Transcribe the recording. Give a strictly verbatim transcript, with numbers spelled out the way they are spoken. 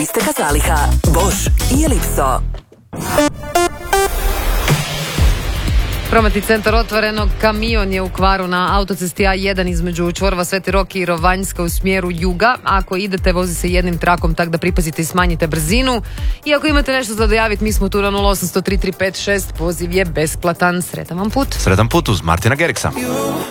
Isteka zaliha. Bosch i Ellipso. Prometni centar otvorenog, kamion je u kvaru na autocesti A jedan između čvorova Sveti Rok i Rovanjska u smjeru juga. Ako idete, vozi se jednim trakom, tak da pripazite i smanjite brzinu. I ako imate nešto za dojaviti, mi smo tu na nula osam zero tri tri pet šest, poziv je besplatan. Sretan vam put. Sretan put uz Martina Geriksa.